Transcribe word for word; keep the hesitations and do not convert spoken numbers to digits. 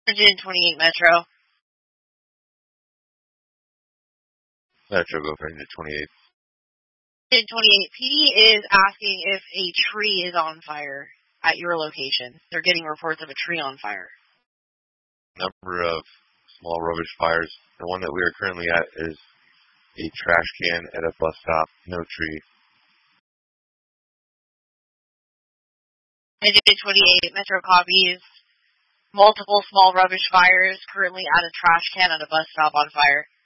twenty-eight Metro. Metro, go for engine twenty-eight. Engine twenty-eight, P D is asking if a tree is on fire at your location. They're getting reports of a tree on fire. Number of small rubbish fires. The one that we are currently at is a trash can at a bus stop. No tree. Engine twenty-eight Metro copies. Multiple small rubbish fires currently at a trash can at a bus stop on fire.